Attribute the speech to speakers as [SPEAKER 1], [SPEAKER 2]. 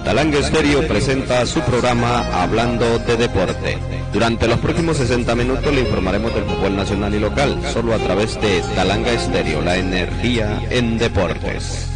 [SPEAKER 1] Talanga Estéreo presenta su programa Hablando de Deporte. Durante los próximos 60 minutos le informaremos del fútbol nacional y local, solo a través de Talanga Estéreo, la energía en deportes.